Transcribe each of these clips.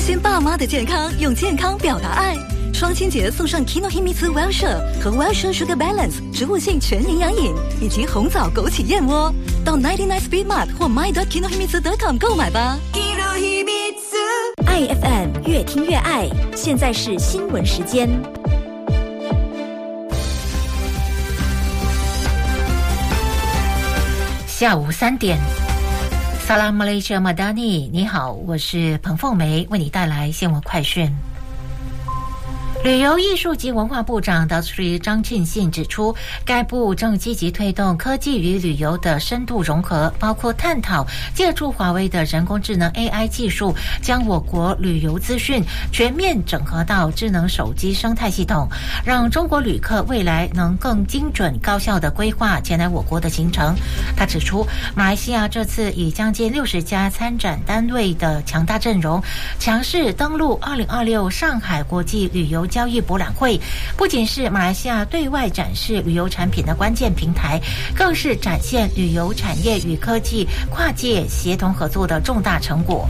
心爸妈的健康，用健康表达爱。双亲节送上 Kinohimitsu Wellshire 和 Wellshire Sugar Balance 植物性全营养饮，以及红枣枸杞燕窝。到99 Speed Mart 或 my.kinohimitsu.com 购买吧。 爱 FM 越听越爱，现在是新闻时间。 下午3点。Salam Malaysia Madani， 你好，我是彭凤梅，为你带来新闻快讯。旅游艺术及文化部长 Dr. 张庆信指出，该部正积极推动科技与旅游的深度融合，包括探讨借助华为的人工智能 AI 技术，将我国旅游资讯全面整合到智能手机生态系统，让中国旅客未来能更精准高效地规划前来我国的行程。他指出，马来西亚这次以将近60家参展单位的强大阵容，强势登陆2026上海国际旅游交易博览会，不仅是马来西亚对外展示旅游产品的关键平台，更是展现旅游产业与科技跨界协同合作的重大成果。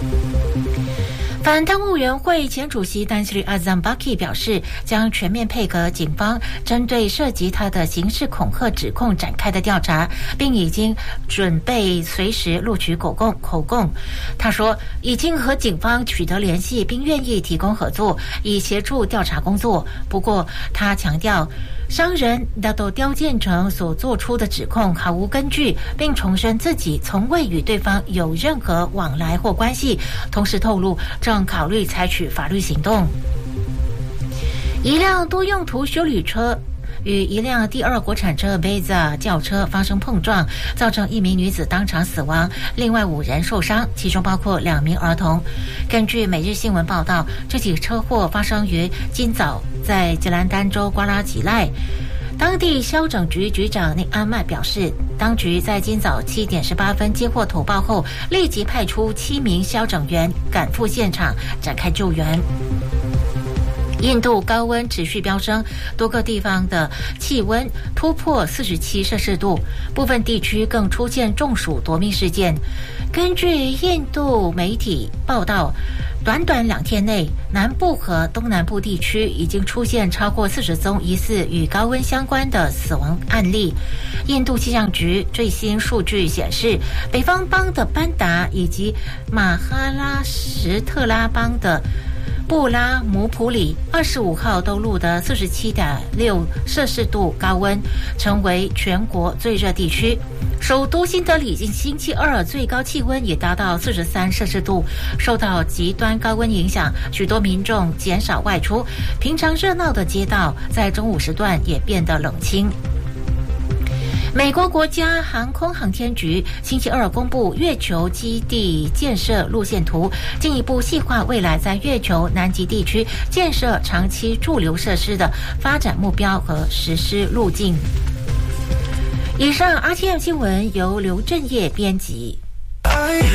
反贪污委员会前主席丹斯里阿赞巴基表示，将全面配合警方针对涉及他的刑事恐吓指控展开的调查，并已经准备随时录取口供。他说，已经和警方取得联系，并愿意提供合作，以协助调查工作。不过，他强调，商人拿到刁建成所做出的指控毫无根据，并重申自己从未与对方有任何往来或关系，同时透露正考虑采取法律行动。一辆多用途休旅车与一辆第二国产车 Beza 轿车发生碰撞，造成1名女子当场死亡，另外5人受伤，其中包括2名儿童。根据每日新闻报道，这起车祸发生于今早在吉兰丹州瓜拉吉赖。当地消整局局长内安麦表示，当局在今早7点18分接获投报后，立即派出7名消整员赶赴现场展开救援。印度高温持续飙升，多个地方的气温突破47摄氏度，部分地区更出现中暑夺命事件。根据印度媒体报道，短2天内，南部和东南部地区已经出现超过40宗疑似与高温相关的死亡案例。印度气象局最新数据显示，北方邦的班达以及马哈拉什特拉邦的布拉姆普里25号都录得47.6摄氏度高温，成为全国最热地区。首都新德里星期二最高气温也达到43摄氏度。受到极端高温影响，许多民众减少外出，平常热闹的街道在中午时段也变得冷清。美国国家航空航天局星期二公布月球基地建设路线图，进一步细化未来在月球南极地区建设长期驻留设施的发展目标和实施路径。以上 RTM 新闻由刘振业编辑。